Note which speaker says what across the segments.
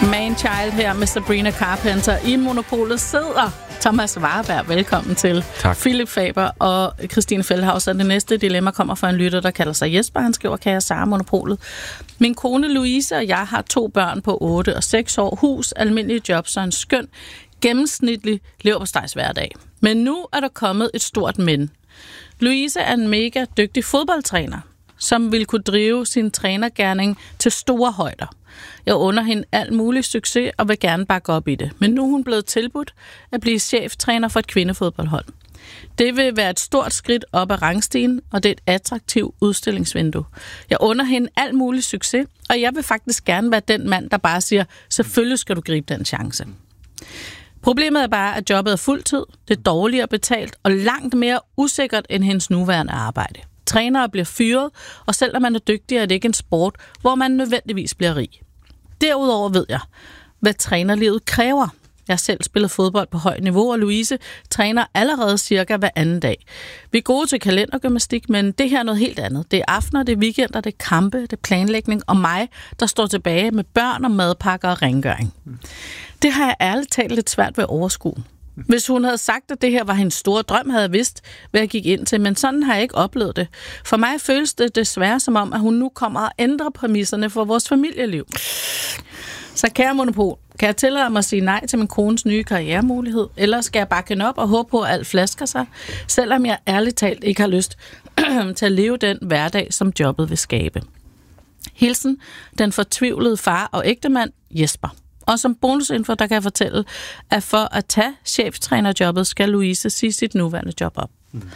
Speaker 1: Man-Child her med Sabrina Carpenter. I Monopolet sidder Thomas Warberg. Velkommen til.
Speaker 2: Tak.
Speaker 1: Philip Faber og Christine Feldhaus. Og det næste dilemma kommer fra en lytter, der kalder sig Jesper. Han skriver, kan jeg Sara Monopolet? Min kone Louise og jeg har 2 børn på 8 og 6 år. Hus, almindelige jobs og en skøn, gennemsnitlig leverpostejs hverdag. Men nu er der kommet et stort men. Louise er en mega dygtig fodboldtræner, som vil kunne drive sin trænergerning til store højder. Jeg under hende alt mulig succes og vil gerne bakke op i det. Men nu er hun blevet tilbudt at blive cheftræner for et kvindefodboldhold. Det vil være et stort skridt op ad rangstigen, og det er et attraktivt udstillingsvindue. Jeg under hende alt mulig succes, og jeg vil faktisk gerne være den mand, der bare siger, selvfølgelig skal du gribe den chance. Problemet er bare, at jobbet er fuldtid, det er dårligere betalt og langt mere usikkert end hendes nuværende arbejde. Trænere bliver fyret, og selv når man er dygtig, er det ikke en sport, hvor man nødvendigvis bliver rig. Derudover ved jeg, hvad trænerlivet kræver. Jeg har selv spillet fodbold på højt niveau, og Louise træner allerede cirka hver anden dag. Vi er gode til kalendergymnastik, men det her er noget helt andet. Det er aftener, det er weekender, det er kampe, det er planlægning, og mig, der står tilbage med børn og madpakker og rengøring. Det har jeg ærligt talt lidt svært ved at overskue. Hvis hun havde sagt, at det her var hendes store drøm, havde jeg vidst, hvad jeg gik ind til, men sådan har jeg ikke oplevet det. For mig føles det desværre som om, at hun nu kommer og ændrer præmisserne for vores familieliv. Så kære Monopol, kan jeg tillade mig at sige nej til min kones nye karrieremulighed, eller skal jeg bakke hende op og håbe på, at alt flasker sig, selvom jeg ærligt talt ikke har lyst til at leve den hverdag, som jobbet vil skabe? Hilsen, den fortvivlede far og ægtemand Jesper. Og som bonusinfo, der kan jeg fortælle, at for at tage cheftrænerjobbet, skal Louise sige sit nuværende job op.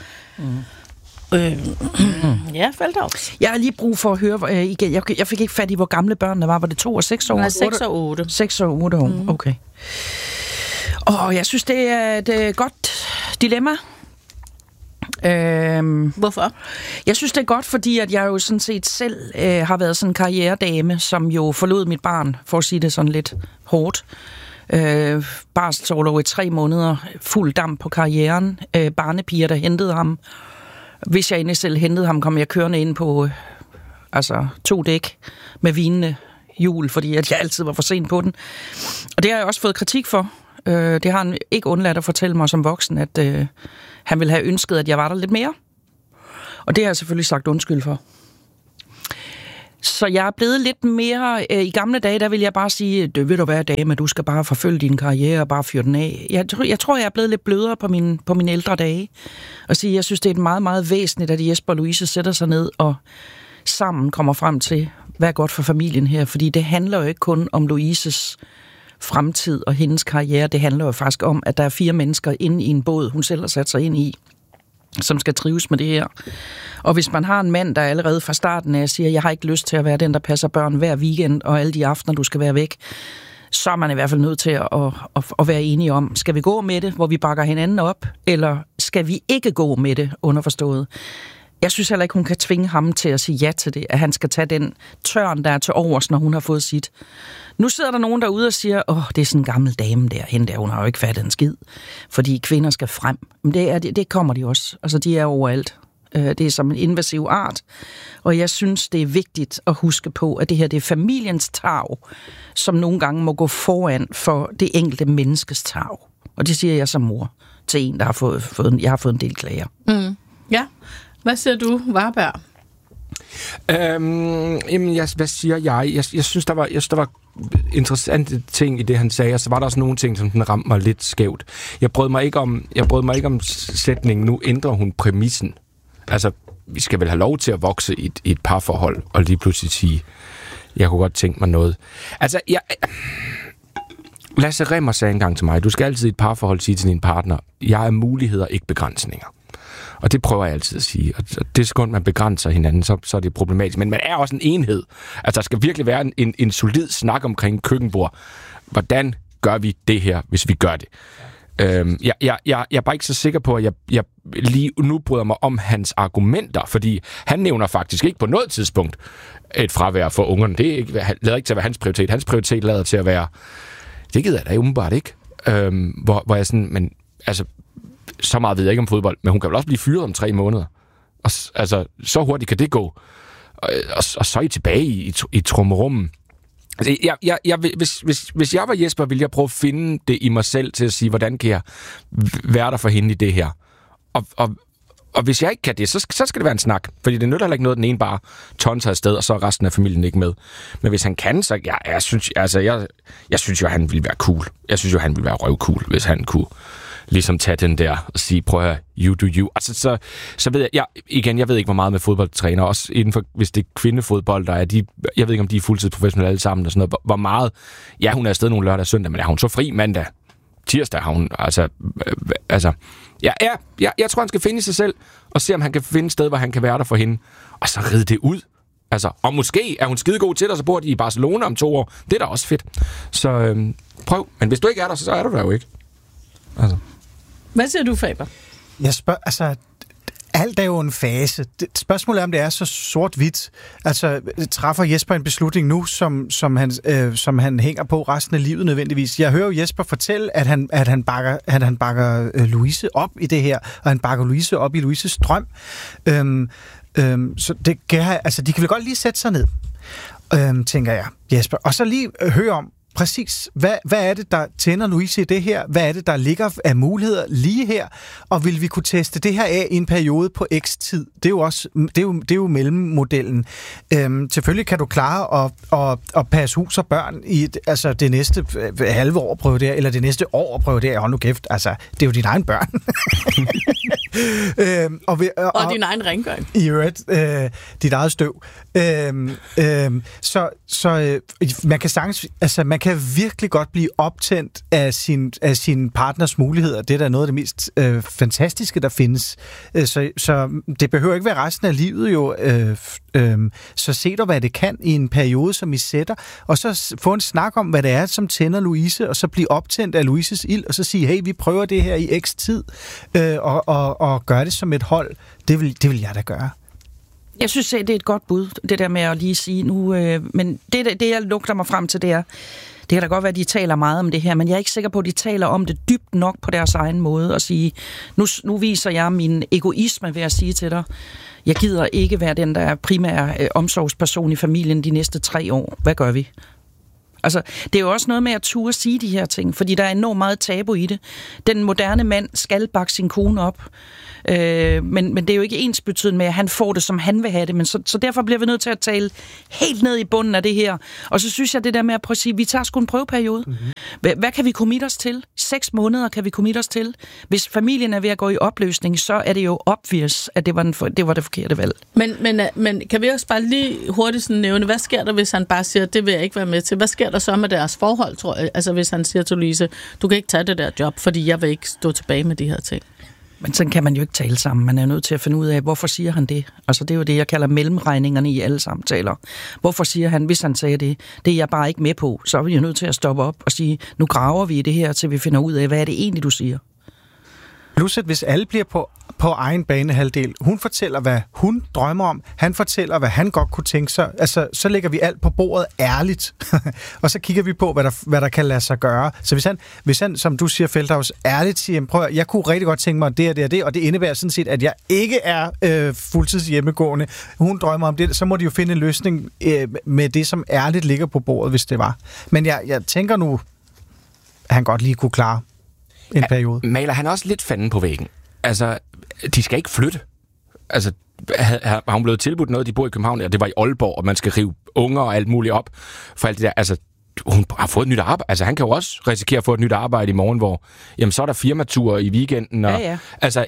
Speaker 1: Ja, Feldhaus.
Speaker 3: Jeg har lige brug for at høre igen. Jeg fik ikke fat i, hvor gamle børnene var. Var det 2 og 6 år?
Speaker 1: Nej, 6 og 8.
Speaker 3: 6 og 8 år, okay. Og jeg synes, det er et godt dilemma.
Speaker 1: Hvorfor?
Speaker 3: Jeg synes, det er godt, fordi at jeg jo sådan set selv har været sådan en karrieredame, som jo forlod mit barn, for at sige det sådan lidt hårdt. Barselsorlov i 3 måneder, fuld damp på karrieren. Barnepiger, der hentede ham. Hvis jeg egentlig selv hentede ham, kom jeg kørende ind på 2 dæk med vinende hjul, fordi at jeg altid var for sent på den. Og det har jeg også fået kritik for. Det har han ikke undladt at fortælle mig som voksen, at han ville have ønsket, at jeg var der lidt mere. Og det har jeg selvfølgelig sagt undskyld for. Så jeg er blevet lidt mere... I gamle dage, der vil jeg bare sige, det vil du være dame, du skal bare forfølge din karriere og bare fyre den af. Jeg tror, jeg er blevet lidt blødere på mine ældre dage. Og sige, jeg synes, det er meget, meget væsentligt, at Jesper og Louise sætter sig ned og sammen kommer frem til, hvad er godt for familien her. Fordi det handler jo ikke kun om Louises fremtid og hendes karriere. Det handler jo faktisk om, at der er 4 mennesker inde i en båd, hun selv har sat sig ind i, som skal trives med det her. Og hvis man har en mand, der allerede fra starten af siger, jeg har ikke lyst til at være den, der passer børn hver weekend, og alle de aftener, du skal være væk, så er man i hvert fald nødt til at være enige om, skal vi gå med det, hvor vi bakker hinanden op, eller skal vi ikke gå med det, underforstået? Jeg synes heller ikke, hun kan tvinge ham til at sige ja til det, at han skal tage den tørn, der er til overs, når hun har fået sit. Nu sidder der nogen derude og siger, det er sådan en gammel dame der, hende der, hun har jo ikke fattet en skid, fordi kvinder skal frem. Men det kommer de også. Altså, de er overalt. Det er som en invasiv art. Og jeg synes, det er vigtigt at huske på, at det her det er familiens tarv, som nogle gange må gå foran for det enkelte menneskes tarv. Og det siger jeg som mor til en, der har jeg har fået en del klager.
Speaker 1: Mm. Ja. Hvad siger du, Warberg?
Speaker 2: Hvad siger jeg? Jeg synes, der var interessante ting i det, han sagde, og så var der også nogle ting, som den ramte mig lidt skævt. Jeg brød mig ikke om sætningen, nu ændrer hun præmissen. Altså, vi skal vel have lov til at vokse i et parforhold, og lige pludselig sige, jeg kunne godt tænke mig noget. Altså, Lasse Remmer sagde engang til mig, du skal altid i et parforhold sige til din partner, jeg er muligheder, ikke begrænsninger. Og det prøver jeg altid at sige. Og det sekund, man begrænser hinanden, så er det problematisk. Men man er også en enhed. Altså, der skal virkelig være en solid snak omkring køkkenbord. Hvordan gør vi det her, hvis vi gør det? Jeg er bare ikke så sikker på, at jeg lige nu bryder mig om hans argumenter, fordi han nævner faktisk ikke på noget tidspunkt et fravær for ungerne. Det lader ikke til at være hans prioritet. Hans prioritet lader til at være, det gider jeg da umiddelbart ikke. Hvor jeg sådan, men altså, så meget ved jeg ikke om fodbold, men hun kan vel også blive fyret om 3 måneder. Og, altså, så hurtigt kan det gå. Og så er I tilbage i trummerummen. Hvis jeg var Jesper, ville jeg prøve at finde det i mig selv til at sige, hvordan kan jeg være der for hende i det her? Og hvis jeg ikke kan det, så skal det være en snak. Fordi det nytter heller ikke noget, den ene bare tonser afsted, og så er resten af familien ikke med. Men hvis han kan, så jeg synes jo, han ville være cool. Jeg synes jo, han ville være røvcool, hvis han kunne ligesom tage den der og sige, prøv at høre, you do you. Altså, så ved jeg ved ikke, hvor meget med fodboldtræner, også inden for, hvis det er kvindefodbold, der er jeg ved ikke, om de er fuldtidsprofessionelle alle sammen, og sådan noget. Hvor meget, ja, hun er afsted nogle lørdag og søndag, men er hun så fri mandag? Tirsdag har hun, jeg tror, han skal finde i sig selv, og se, om han kan finde et sted, hvor han kan være der for hende, og så ride det ud. Altså, og måske er hun skidegod til dig, så bor de i Barcelona om 2 år. Det er da også fedt. Så prøv. Men hvis du ikke er der, så er du der jo ikke. Altså.
Speaker 1: Hvad siger du, Faber?
Speaker 4: Jeg spørger, alt er jo en fase. Spørgsmålet er, om det er så sort-hvidt. Altså, træffer Jesper en beslutning nu, som han hænger på resten af livet nødvendigvis? Jeg hører jo Jesper fortælle, at han bakker Louise op i det her, og han bakker Louise op i Louises drøm. Så det kan, altså, de kan vel godt lige sætte sig ned, tænker jeg, Jesper. Og så lige høre om, præcis, hvad er det, der tænder Louise i det her? Hvad er det, der ligger af muligheder lige her? Og vil vi kunne teste det her af i en periode på x tid? Det er jo også, det er jo mellemmodellen. Selvfølgelig kan du klare at passe hus og børn i det næste halve år prøve det, eller det næste år prøve det. Hold nu kæft, altså, det er jo dine egne børn. Og din egen rengøring. I øvrigt, dit eget støv. Så man kan sagtens, altså man kan virkelig godt blive optændt af sin partners muligheder. Det er da noget af det mest fantastiske, der findes. Så det behøver ikke være resten af livet jo. Så se du, hvad det kan i en periode, som I sætter, og så få en snak om, hvad det er, som tænder Louise, og så blive optændt af Louises ild, og så sige, hey, vi prøver det her i x tid, og gøre det som et hold. Det vil jeg da gøre.
Speaker 3: Jeg synes, det er et godt bud, det der med at lige sige nu, men det jeg lugter mig frem til, det kan da godt være, at de taler meget om det her, men jeg er ikke sikker på, at de taler om det dybt nok på deres egen måde og sige, nu viser jeg min egoisme ved at sige til dig, jeg gider ikke være den, der er primær omsorgsperson i familien de næste 3 år. Hvad gør vi? Altså, det er jo også noget med at turde sige de her ting, fordi der er enormt meget tabu i det. Den moderne mand skal bakke sin kone op, men det er jo ikke ensbetydende med, at han får det, som han vil have det. Men så derfor bliver vi nødt til at tale helt ned i bunden af det her. Og så synes jeg, det der med at prøve at sige, vi tager sgu en prøveperiode. Mm-hmm. Hvad kan vi committe os til? 6 måneder kan vi committe os til. Hvis familien er ved at gå i opløsning, så er det jo obvious, at det var det forkerte valg.
Speaker 1: Men kan vi også bare lige hurtigt sådan nævne, hvad sker der, hvis han bare siger, det vil jeg ikke være med til? Hvad sker der så med deres forhold, tror jeg? Altså hvis han siger til Louise, du kan ikke tage det der job, fordi jeg vil ikke stå tilbage med de her ting.
Speaker 3: Men sådan kan man jo ikke tale sammen. Man er nødt til at finde ud af, hvorfor siger han det? Altså det er jo det, jeg kalder mellemregningerne i alle samtaler. Hvorfor siger han, hvis han sagde det? Det er jeg bare ikke med på. Så er vi jo nødt til at stoppe op og sige, nu graver vi i det her, til vi finder ud af, hvad er det egentlig, du siger?
Speaker 4: Plus, at hvis alle bliver på egen banehalvdel, hun fortæller, hvad hun drømmer om, han fortæller, hvad han godt kunne tænke sig, altså, så lægger vi alt på bordet ærligt, og så kigger vi på, hvad der kan lade sig gøre. Så hvis han som du siger, Feldhaus, ærligt siger, prøv at, jeg kunne rigtig godt tænke mig det, og det indebærer sådan set, at jeg ikke er fuldtids hjemmegående, hun drømmer om det, så må de jo finde en løsning med det, som ærligt ligger på bordet, hvis det var. Men jeg tænker nu, at han godt lige kunne klare en periode.
Speaker 2: Maler han også lidt fanden på væggen? Altså, de skal ikke flytte. Altså, har hun blevet tilbudt noget, de bor i København, og det var i Aalborg, og man skal rive unger og alt muligt op for alt det der. Altså, hun har fået et nyt arbejde. Altså, han kan jo også risikere at få et nyt arbejde i morgen, hvor jamen, så er der firmatur i weekenden. Og,
Speaker 3: ja.
Speaker 2: Altså,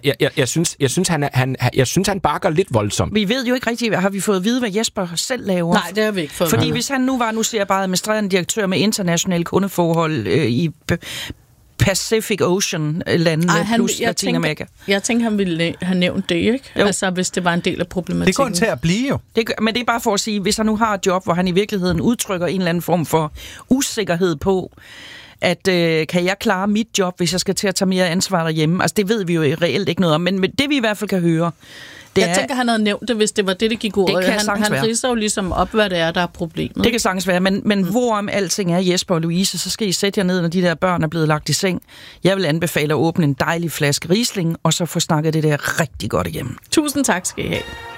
Speaker 2: jeg synes, han bakker lidt voldsomt.
Speaker 3: Vi ved jo ikke rigtigt, har vi fået at vide, hvad Jesper selv laver?
Speaker 1: Nej, det har vi ikke fået.
Speaker 3: Fordi hvis han nu ser jeg bare administrerende direktør med internationale kundeforhold i Pacific Ocean-landene plus Latinamerika.
Speaker 1: Jeg tænker, han ville have nævnt det, ikke? Jo. Altså, hvis det var en del af problematikken.
Speaker 4: Det går til at blive jo.
Speaker 3: Men det er bare for at sige, hvis han nu har et job, hvor han i virkeligheden udtrykker en eller anden form for usikkerhed på, at kan jeg klare mit job, hvis jeg skal til at tage mere ansvar derhjemme? Altså, det ved vi jo reelt ikke noget om, men det vi i hvert fald kan høre,
Speaker 1: jeg tænker, han havde nævnt det, hvis det var det gik ud. Han ridser jo ligesom op, hvad det er, der er problemet.
Speaker 3: Det kan sagtens være, men hvorom alting er, Jesper og Louise, så skal I sætte jer ned, når de der børn er blevet lagt i seng. Jeg vil anbefale at åbne en dejlig flaske Riesling, og så få snakket det der rigtig godt igennem.
Speaker 1: Tusind tak skal I have.